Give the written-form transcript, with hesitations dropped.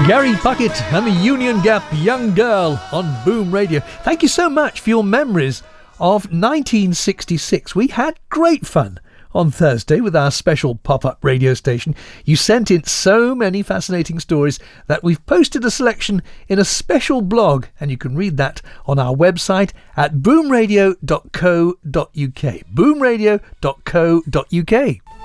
Gary Puckett and the Union Gap Young Girl on Boom Radio. Thank you so much for your memories of 1966. We had great fun on Thursday with our special pop-up radio station. You sent in so many fascinating stories that we've posted a selection in a special blog, and you can read that on our website at boomradio.co.uk. boomradio.co.uk.